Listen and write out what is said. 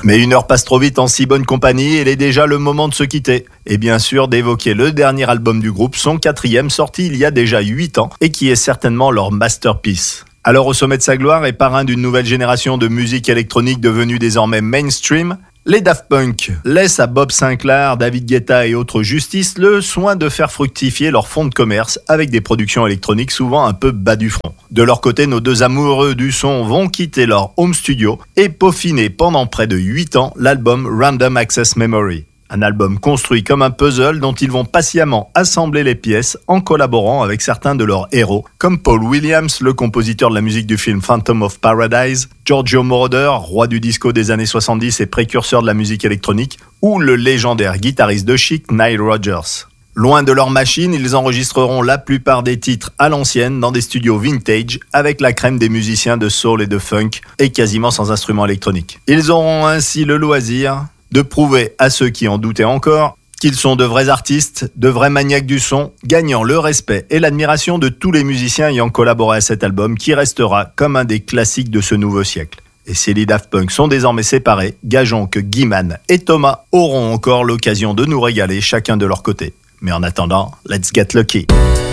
Mais une heure passe trop vite en si bonne compagnie, il est déjà le moment de se quitter. Et bien sûr d'évoquer le dernier album du groupe, son 4e, sorti il y a déjà 8 ans, et qui est certainement leur masterpiece. Alors au sommet de sa gloire et parrain d'une nouvelle génération de musique électronique devenue désormais mainstream, les Daft Punk laissent à Bob Sinclair, David Guetta et autres Justice le soin de faire fructifier leur fonds de commerce avec des productions électroniques souvent un peu bas du front. De leur côté, nos deux amoureux du son vont quitter leur home studio et peaufiner pendant près de 8 ans l'album Random Access Memory. Un album construit comme un puzzle dont ils vont patiemment assembler les pièces en collaborant avec certains de leurs héros, comme Paul Williams, le compositeur de la musique du film Phantom of Paradise, Giorgio Moroder, roi du disco des années 70 et précurseur de la musique électronique, ou le légendaire guitariste de Chic, Nile Rodgers. Loin de leur machine, ils enregistreront la plupart des titres à l'ancienne dans des studios vintage avec la crème des musiciens de soul et de funk et quasiment sans instruments électroniques. Ils auront ainsi le loisir de prouver à ceux qui en doutaient encore qu'ils sont de vrais artistes, de vrais maniaques du son, gagnant le respect et l'admiration de tous les musiciens ayant collaboré à cet album qui restera comme un des classiques de ce nouveau siècle. Et si les Daft Punk sont désormais séparés, gageons que Guy-Man et Thomas auront encore l'occasion de nous régaler chacun de leur côté. Mais en attendant, let's get lucky.